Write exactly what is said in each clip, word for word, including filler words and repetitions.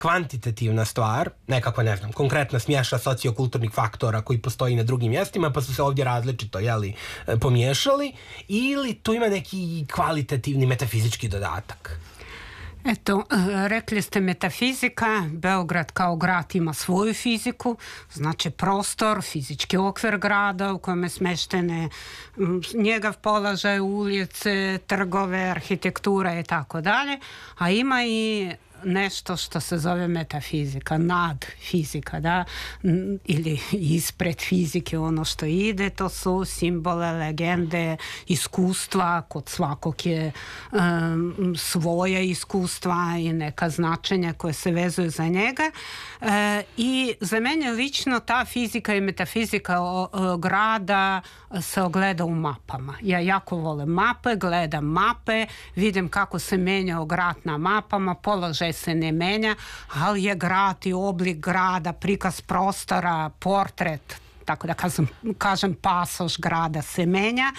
kvantitativna stvar, nekakva, ne znam, konkretna smješa sociokulturnih faktora koji postoji na drugim mjestima, pa su se ovdje različito, jeli, pomiješali, ili tu ima neki kvalitativni metafizički dodatak? Eto, rekli ste metafizika, Beograd kao grad ima svoju fiziku, znači prostor, fizički okvir grada u kojem je smeštene njegov položaj, ulice, trgove, arhitektura i tako dalje, a ima i nešto što se zove metafizika, nadfizika, da, ili ispred fizike ono što ide, to su simbole, legende, iskustva, kod svakog je um, svoje iskustva i neka značenja koje se vezuju za njega. E, I za mene lično ta fizika i metafizika o, o, grada se ogleda u mapama. Ja jako volim mape, gledam mape, vidim kako se menjao grad na mapama, položaj se ne menja, ali je grad i oblik grada, prikaz prostora, portret, tako da kažem, kažem pasoš grada se menja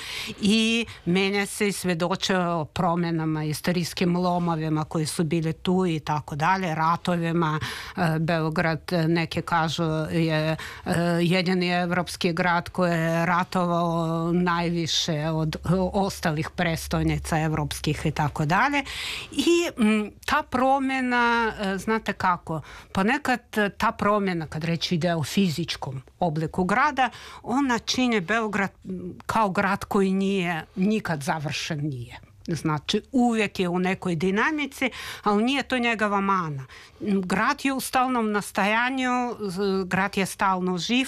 i menja se i svedoče o promjenama, istorijskim lomovima koji su bili tu i tako dalje, ratovima. Beograd, neke kažu, je jedini evropski grad koji je ratovao najviše od ostalih prestolnica evropskih i tako dalje. I ta promjena, znate kako, ponekad ta promjena, kad reći ide o fizičkom obliku grada, ona čini Beograd kao grad koji nije nikad završen, nije. Znači, uvijek je u nekoj dinamici, ali nije to njegova mana. Grad je u stalnom nastajanju, grad je stalno živ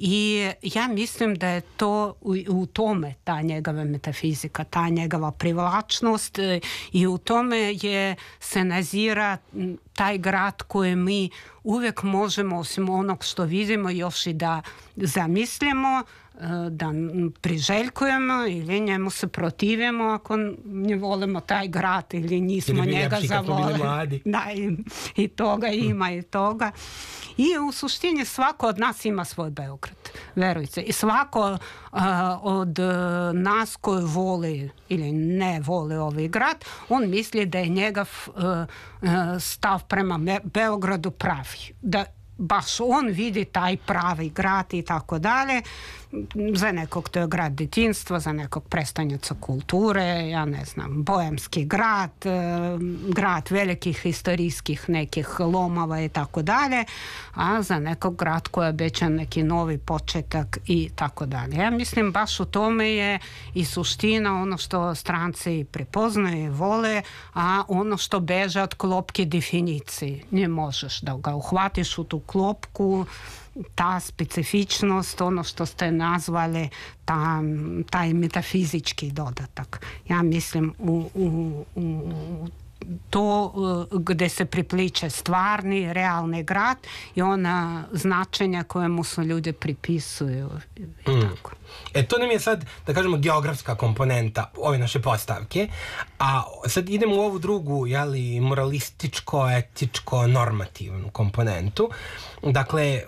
i ja mislim da je to u, u tome ta njegova metafizika, ta njegova privlačnost i u tome je se nazira taj grad koji mi uvijek možemo, osim onog što vidimo, još i da zamislimo, da priželjkujemo ili njemu se protivimo ako ne volimo taj grad ili nismo njega zavolili. Da, i, i toga ima i toga. I u suštini svako od nas ima svoj Beograd, verujte. I svako uh, od uh, nas koji voli ili ne voli ovaj grad, on misli da je njegov uh, uh, stav prema Beogradu pravi. Da baš on vidi taj pravi grad i tako dalje. Za nekog to je grad djetinjstva, za nekog prestolnica kulture, ja ne znam, boemski grad, grad velikih historijskih nekih lomova i tako dalje, a za nekog grad koji je obećan neki novi početak i tako dalje. Ja mislim baš u tome je i suština, ono što stranci prepoznaju i vole, a ono što beže od klopke definicije. Ne možeš da ga uhvatiš u tu klopku, ta specifičnost, ono što ste nazvali ta, taj metafizički dodatak. Ja mislim u, u, u to gdje se pripliče stvarni, realni grad i ona značenja koje mu su ljudi pripisuju. I mm. tako. E, to nam je sad, da kažemo, geografska komponenta ove naše postavke, a sad idemo u ovu drugu, jeli, moralističko, etičko, normativnu komponentu. Dakle,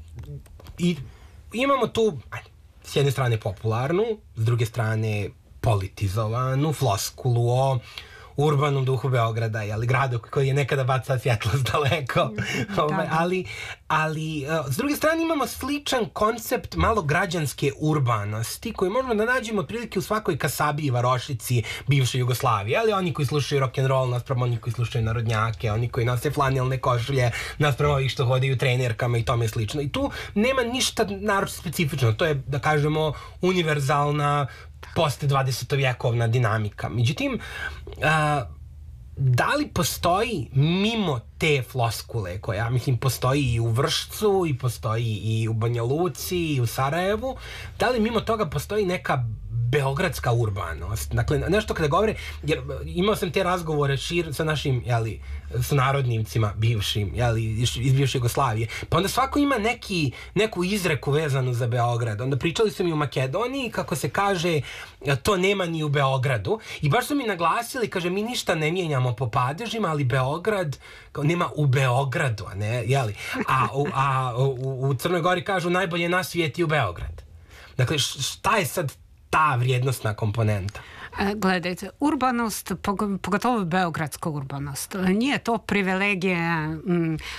i, imamo tu, ajde, s jedne strane popularnu, s druge strane politizovanu floskulu o urbanom duhu Beograda, jeli, gradu koji je nekada bacao svjetlost daleko. Da, da. ali, ali s druge strane imamo sličan koncept malo građanske urbanosti koji možemo da nađemo otprilike u svakoj kasabi i varošici bivše Jugoslavije, ali oni koji slušaju rock'n'roll naspram oni koji slušaju narodnjake, oni koji nose flanelne košulje naspram ovih što hodaju trenerkama i tome slično. I tu nema ništa naročito specifično, to je, da kažemo, univerzalna post dvadesetovjekovna dinamika. Međutim, a, da li postoji mimo te floskule koja, mislim, postoji i u Vršcu i postoji i u Banja Luci i u Sarajevu, da li mimo toga postoji neka beogradska urbanost? Dakle, nešto kada govore, jer imao sam te razgovore šir sa našim, jeli, sunarodnicima bivšim, jeli, iz bivše Jugoslavije, pa onda svako ima neki, neku izreku vezanu za Beograd. Onda pričali su mi u Makedoniji, kako se kaže, to nema ni u Beogradu, i baš su mi naglasili, kaže, mi ništa ne mijenjamo po padežima, ali Beograd kao, nema u Beogradu, a ne, jeli, a, a u, u Crnoj Gori kažu najbolje na svijetu u Beograd. Dakle, šta je sad ta vrijednostna komponenta? Gledajte, urbanost, pogotovo beogradska urbanost, nije to privilegija